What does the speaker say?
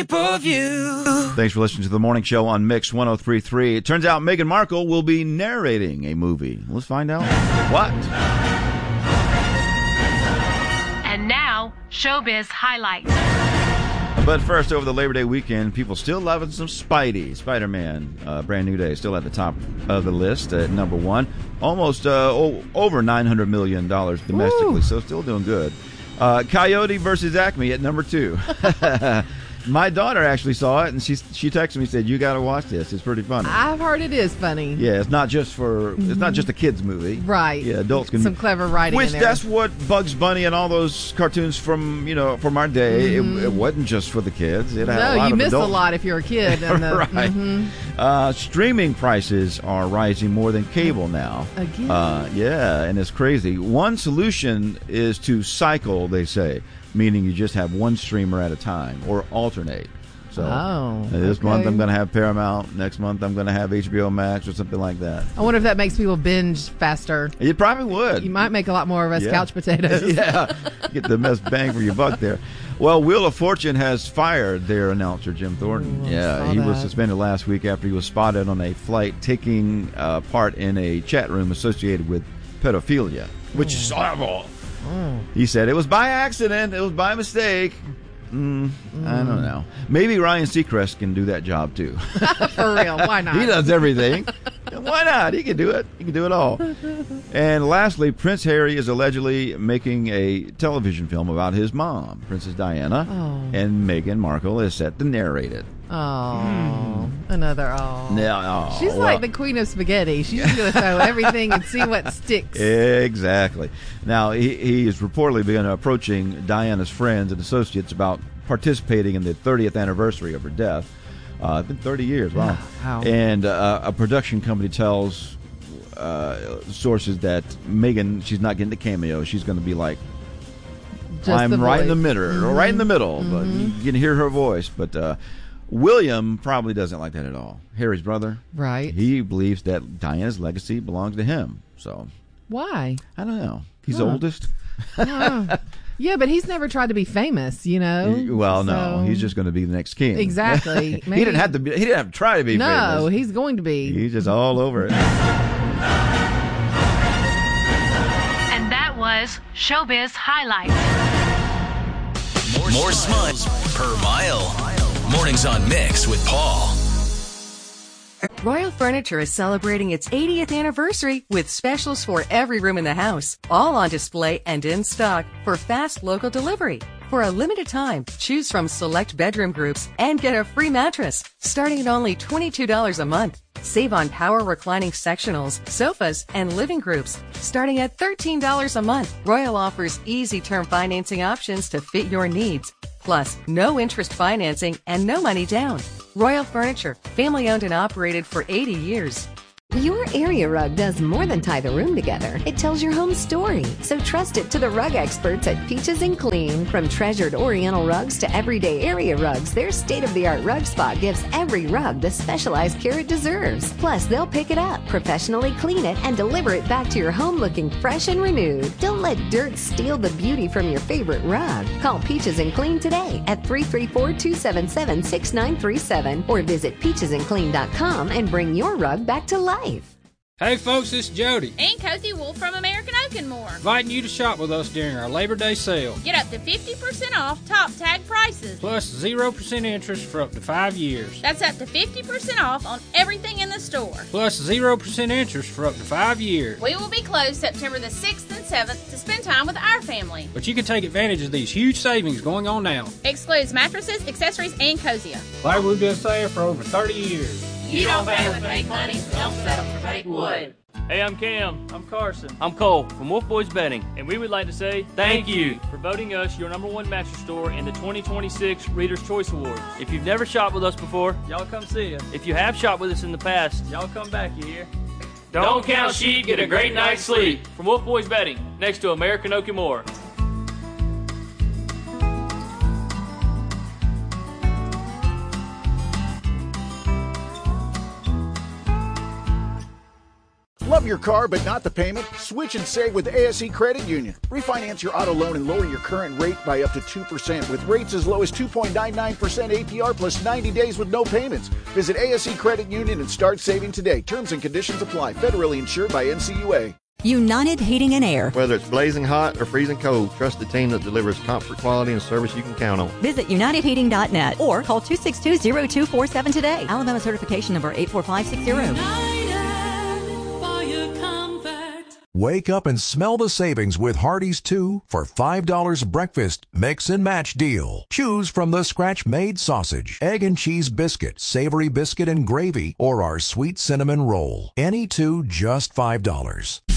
pay-per-view. Thanks for listening to the morning show on Mix 103.3. It turns out Meghan Markle will be narrating a movie. Let's find out what. And now, Showbiz Highlights. But first, over the Labor Day weekend, people still loving some Spidey. Spider-Man, Brand New Day, still at the top of the list at number one. Almost over $900 million domestically, so still doing good. Coyote versus Acme at number two. My daughter actually saw it, and she texted me and said, "You got to watch this. It's pretty funny." I've heard it is funny. Yeah, it's not just a kids movie, right? Yeah, adults can. Some clever writing. Which in there. That's what Bugs Bunny and all those cartoons from our day. It wasn't just for the kids. It had a lot you of missed adults. a lot if you're a kid. Right. Streaming prices are rising more than cable now. Again. Yeah, and it's crazy. One solution is to cycle, they say, meaning you just have one streamer at a time or alternate. So this month I'm going to have Paramount. Next month I'm going to have HBO Max or something like that. I wonder if that makes people binge faster. It probably would. You might make a lot more of us couch potatoes. Yeah, get the best bang for your buck there. Well, Wheel of Fortune has fired their announcer, Jim Thornton. He was suspended last week after he was spotted on a flight taking part in a chat room associated with pedophilia, which is horrible. He said it was by accident. It was by mistake. I don't know. Maybe Ryan Seacrest can do that job too. For real, why not? He does everything. Why not? He can do it. He can do it all. And lastly, Prince Harry is allegedly making a television film about his mom, Princess Diana, and Meghan Markle is set to narrate it. Another Yeah, She's like the queen of spaghetti. She's just going to throw everything and see what sticks. Exactly. Now, he is reportedly begun approaching Diana's friends and associates about participating in the 30th anniversary of her death. It's been 30 years. Wow. And a production company tells sources that Meghan, she's not getting the cameo. She's going to be like, I'm right in the middle, right in the middle. But you can hear her voice. But William probably doesn't like that at all. Harry's brother. Right. He believes that Diana's legacy belongs to him. So why? I don't know. He's oldest. Yeah, but he's never tried to be famous, No, he's just going to be the next king. Exactly. He didn't have to try to be famous. No, he's going to be. He's just all over it. And that was Showbiz Highlights. More smut per mile. Mornings on Mix with Paul. Royal Furniture is celebrating its 80th anniversary with specials for every room in the house, all on display and in stock for fast local delivery. For a limited time, choose from select bedroom groups and get a free mattress, starting at only $22 a month. Save on power reclining sectionals, sofas, and living groups, starting at $13 a month. Royal offers easy term financing options to fit your needs. Plus, no interest financing and no money down. Royal Furniture, family owned and operated for 80 years. Your area rug does more than tie the room together. It tells your home story. So trust it to the rug experts at Peaches and Clean. From treasured Oriental rugs to everyday area rugs, their state-of-the-art rug spot gives every rug the specialized care it deserves. Plus, they'll pick it up, professionally clean it, and deliver it back to your home looking fresh and renewed. Don't let dirt steal the beauty from your favorite rug. Call Peaches and Clean today at 334-277-6937 or visit peachesandclean.com and bring your rug back to life. Hey folks, it's Jody. And Cozy Wolf from American Oak and More. Inviting you to shop with us during our Labor Day sale. Get up to 50% off top tag prices. Plus 0% interest for up to 5 years. That's up to 50% off on everything in the store. Plus 0% interest for up to 5 years. We will be closed September the 6th and 7th to spend time with our family. But you can take advantage of these huge savings going on now. Excludes mattresses, accessories, and Cosia. Like we've been saying for over 30 years. You don't pay with fake money, don't settle for fake wood. Hey, I'm Cam. I'm Carson. I'm Cole from Wolf Boys Betting. And we would like to say thank you for voting us your #1 mattress store in the 2026 Reader's Choice Awards. If you've never shopped with us before, y'all come see us. If you have shopped with us in the past, y'all come back, you hear? Don't count sheep, get a great night's sleep. From Wolf Boys Betting, next to American Oak and More. Love your car but not the payment? Switch and save with ASE Credit Union. Refinance your auto loan and lower your current rate by up to 2% with rates as low as 2.99% APR plus 90 days with no payments. Visit ASE Credit Union and start saving today. Terms and conditions apply. Federally insured by NCUA. United Heating and Air. Whether it's blazing hot or freezing cold, trust the team that delivers comfort, quality, and service you can count on. Visit UnitedHeating.net or call 262-0247 today. Alabama certification number 84560. Wake up and smell the savings with Hardee's 2 for $5 breakfast mix and match deal. Choose from the scratch-made sausage, egg and cheese biscuit, savory biscuit and gravy, or our sweet cinnamon roll. Any two just $5.